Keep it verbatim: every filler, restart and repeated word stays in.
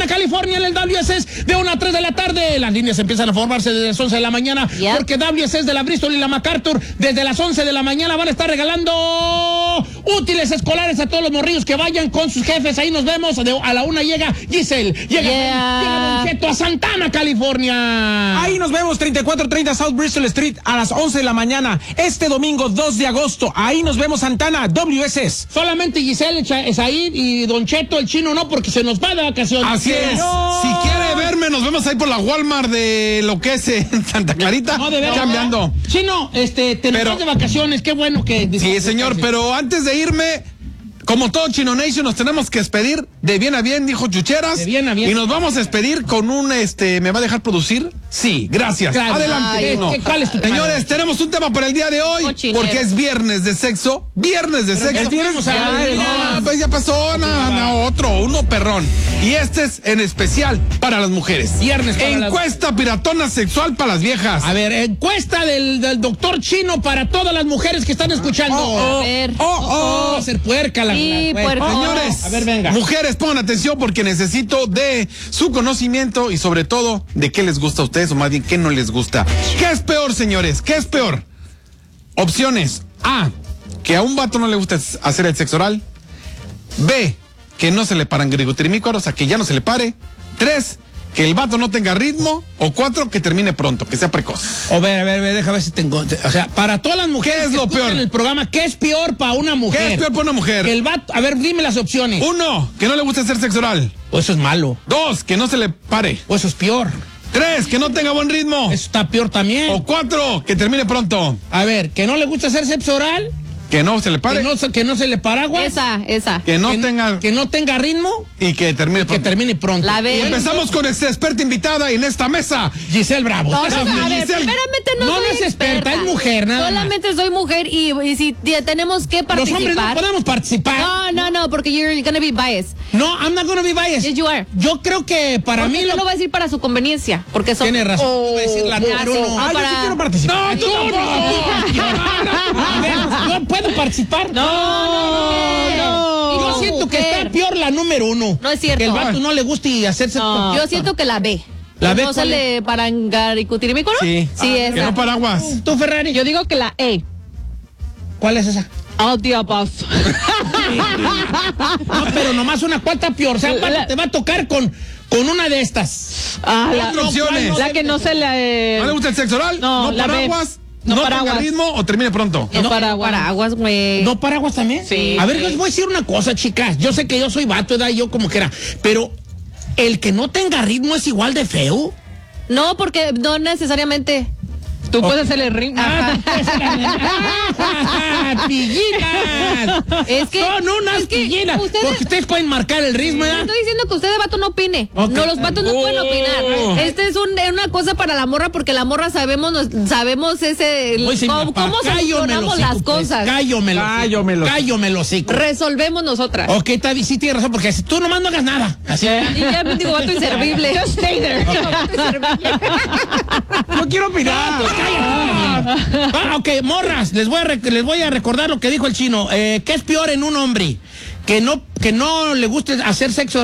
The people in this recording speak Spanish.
Santana, California, en el W S S de una a tres de la tarde. Las líneas empiezan a formarse desde las once de la mañana, yep. porque W S S de la Bristol y la MacArthur desde las once de la mañana van a estar regalando útiles escolares a todos los morrillos que vayan con sus jefes. Ahí nos vemos. A la una llega Giselle, llega, yeah. llega Don Cheto a Santana, California. Ahí nos vemos, treinta y cuatro treinta South Bristol Street a las once de la mañana. Este domingo dos de agosto. Ahí nos vemos, Santana, W S S. Solamente Giselle, Said y Don Cheto, el chino no, porque se nos va de vacaciones. Así es. No. Si quiere verme, nos vemos ahí por la Walmart de lo que es en Santa Clarita. No, de verdad. Cambiando. Chino, este, te nos vas de vacaciones, qué bueno que... Sí, señor, pero antes de irme... Como todo Chino Nation, nos tenemos que despedir de bien a bien, dijo Chucheras. De bien a bien. Y nos vamos a despedir con un, este, ¿me va a dejar producir? Sí, gracias. Claro. Adelante. Ay, no. ¿Cuál es tu tema? Señores, tenemos un tema para el día de hoy, Cochinero. Porque es viernes de sexo. Viernes de sexo. Viernes, no, pues ya pasó, no, no, otro, uno perrón. Y este es en especial para las mujeres. Viernes para Encuesta las... piratona sexual para las viejas. A ver, encuesta del, del doctor Chino para todas las mujeres que están escuchando. Oh, oh, a ver. Oh, oh. Va a ser puerca la... Sí, puerco. Señores, a ver, venga. Mujeres, pongan atención porque necesito de su conocimiento y sobre todo de qué les gusta a ustedes o más bien qué no les gusta. ¿Qué es peor, señores? ¿Qué es peor? Opciones: A, que a un vato no le gusta hacer el sexo oral. B, que no se le paran grigotrimícoros, o sea, que ya no se le pare. Tres, que el vato no tenga ritmo. O cuatro, que termine pronto, que sea precoz. A ver, a ver, a ver, déjame ver si tengo... O sea, para todas las mujeres ¿qué es lo peor en el programa, ¿qué es peor para una mujer? ¿Qué es peor para una mujer? Que el vato... A ver, dime las opciones. Uno, que no le gusta hacer sexo oral. O eso es malo. Dos, que no se le pare. O eso es peor. Tres, que no tenga buen ritmo. Eso está peor también. O cuatro, que termine pronto. A ver, que no le gusta hacer sexo oral. Que no se le pare. Que no, que no se le paraguas. Esa, esa. Que no que, tenga... Que no tenga ritmo. Y que termine y pronto. Que termine pronto. La B. Y empezamos con esta experta invitada en esta mesa, Giselle Bravo. No, no, a ver, Giselle... primeramente no, no, soy no es experta, experta, es mujer, nada Solamente más. soy mujer y, y si tenemos que participar. Los hombres no podemos participar. No, no, no, porque you're gonna be biased. No, I'm not gonna be biased. Yes, you are. Yo creo que para porque mí... Lo... lo lo va a decir para su conveniencia, porque son... Tiene razón, oh, voy a decir la número uno. Ah, Ah, para... yo sí quiero participar. No, tú no. ¿Yo puedo participar? No, no, no. Y yo siento que está peor la número uno. No es cierto. Que el vato no le guste y hacerse... No, yo siento que la B. ¿La B ¿No se le parangaricutirimícono? Sí. Sí, ah, esa. Que no paraguas. ¿Tú, Ferrari? Yo digo que la E. ¿Cuál es esa? Oh, diablos. No, pero nomás una cuarta peor. O sea, la, te va a tocar con, con una de estas. Ah, Cuatro la, opciones. No, la que no se le... ¿No le gusta el sexo oral? No, ¿No la paraguas? No, ¿No paraguas. tenga ritmo o termine pronto? No, no paraguas. Paraguas, güey. ¿No paraguas también? Sí. A ver, les voy a decir una cosa, chicas. Yo sé que yo soy vato, edad, yo como que era. Pero, ¿el que no tenga ritmo es igual de feo? No, porque no necesariamente. Tú puedes hacer el ritmo. Ah, ¡pillinas! Es que son unas es que pillinas. Ustedes, porque ustedes pueden marcar el ritmo, ¿verdad? Estoy diciendo que usted de vato no opine. Okay. No, los vatos no oh. pueden opinar. Este es un, una cosa para la morra, porque la morra sabemos, nos, sabemos ese Oye, sí, cómo, cómo solucionamos las cosas. Cállomelo. Cállomelo. Cállomelo, sí. Resolvemos nosotras. Ok, está bien, sí tienes razón, porque si tú nomás no hagas nada. Así. Y ya me digo, vato inservible. Just stay there. No quiero opinar. Pues cállate. Ah, ok, morras, les voy a les voy a recordar lo que dijo el chino. Eh, ¿Qué es peor en un hombre? Que no, que no le guste hacer sexo